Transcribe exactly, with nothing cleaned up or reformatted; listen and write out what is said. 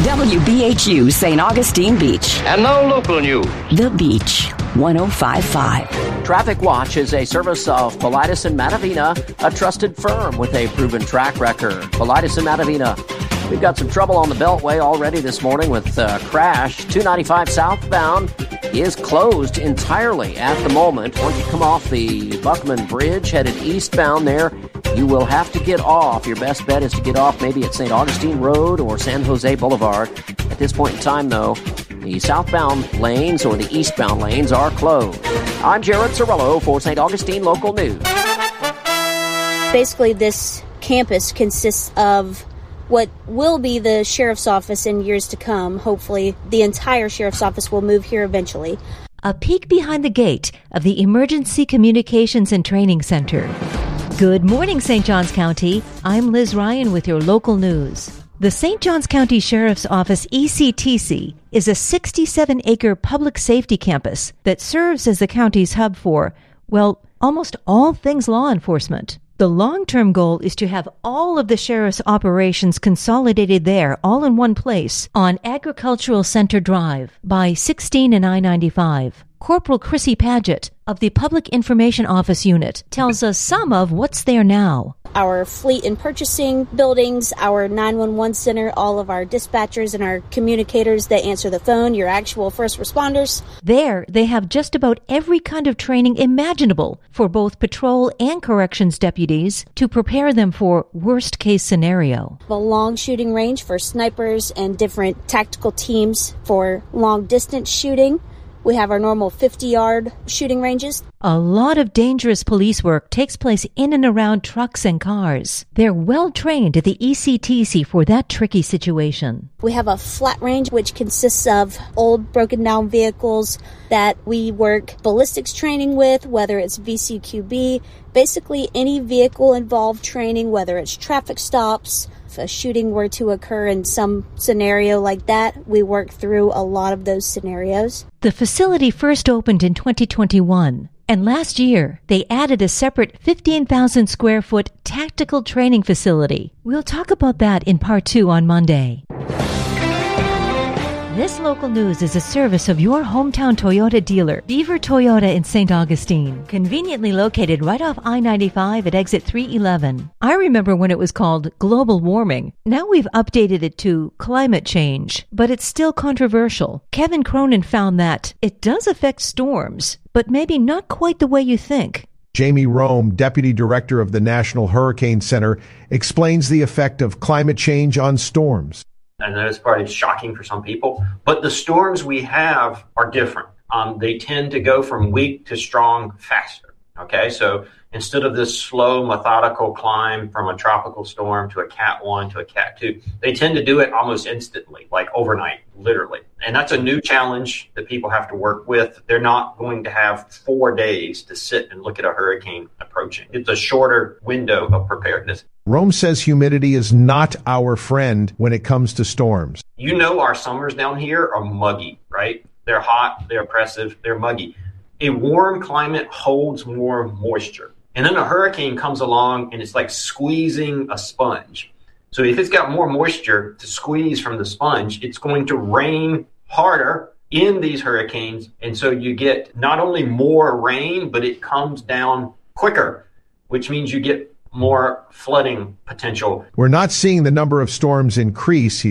W B H U Saint Augustine Beach. And now local news. The Beach, one oh five point five. Traffic Watch is a service of Paulides and Matavina, a trusted firm with a proven track record. Paulides and Matavina. We've got some trouble on the Beltway already this morning with a crash. two ninety-five southbound is closed entirely at the moment. Once you come off the Buckman Bridge, headed eastbound there, you will have to get off. Your best bet is to get off maybe at Saint Augustine Road or San Jose Boulevard. At this point in time, though, the southbound lanes or the eastbound lanes are closed. I'm Jared Cirillo for Saint Augustine Local News. Basically, this campus consists of what will be the sheriff's office in years to come. Hopefully, the entire sheriff's office will move here eventually. A peek behind the gate of the Emergency Communications and Training Center. Good morning, Saint Johns County. I'm Liz Ryan with your local news. The Saint Johns County Sheriff's Office E C T C is a sixty-seven acre public safety campus that serves as the county's hub for, well, almost all things law enforcement. The long-term goal is to have all of the sheriff's operations consolidated there, all in one place, on Agricultural Center Drive by sixteen and I ninety-five. Corporal Chrissy Paget of the Public Information Office Unit tells us some of what's there now. Our fleet and purchasing buildings, our nine one one center, all of our dispatchers and our communicators that answer the phone, your actual first responders. There, they have just about every kind of training imaginable for both patrol and corrections deputies to prepare them for worst-case scenario. A long shooting range for snipers and different tactical teams for long-distance shooting. We have our normal fifty-yard shooting ranges. A lot of dangerous police work takes place in and around trucks and cars. They're well trained at the E C T C for that tricky situation. We have a flat range which consists of old broken down vehicles that we work ballistics training with, whether it's V C Q B, basically any vehicle involved training, whether it's traffic stops. If a shooting were to occur in some scenario like that, we work through a lot of those scenarios. The facility first opened in twenty twenty-one, and last year they added a separate fifteen thousand square foot tactical training facility. We'll talk about that in part two on Monday. This local news is a service of your hometown Toyota dealer, Beaver Toyota in Saint Augustine, conveniently located right off I ninety-five at exit three eleven. I remember when it was called global warming. Now we've updated it to climate change, but it's still controversial. Kevin Cronin found that it does affect storms, but maybe not quite the way you think. Jamie Rome, Deputy Director of the National Hurricane Center, explains the effect of climate change on storms. I know it's probably shocking for some people, but the storms we have are different. Um, they tend to go from weak to strong faster. Okay, so instead of this slow, methodical climb from a tropical storm to a Cat one to a Cat two, they tend to do it almost instantly, like overnight, literally. And that's a new challenge that people have to work with. They're not going to have four days to sit and look at a hurricane approaching. It's a shorter window of preparedness. Rome says humidity is not our friend when it comes to storms. You know our summers down here are muggy, right? They're hot, they're oppressive, they're muggy. A warm climate holds more moisture. And then a hurricane comes along and it's like squeezing a sponge. So if it's got more moisture to squeeze from the sponge, it's going to rain harder in these hurricanes. And so you get not only more rain, but it comes down quicker, which means you get more flooding potential. We're not seeing the number of storms increase, he